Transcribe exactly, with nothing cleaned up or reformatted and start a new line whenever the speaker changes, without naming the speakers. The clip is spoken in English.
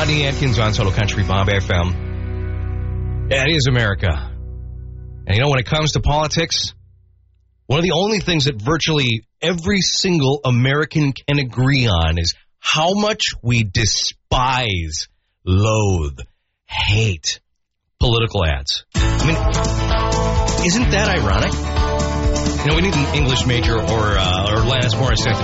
Rodney Atkins on Total Country Bob F M. Yeah, it is America. And you know, when it comes to politics, one of the only things that virtually every single American can agree on is how much we despise, loathe, hate political ads. I mean, isn't that ironic? You know, we need an English major or, uh, or Alanis Morissette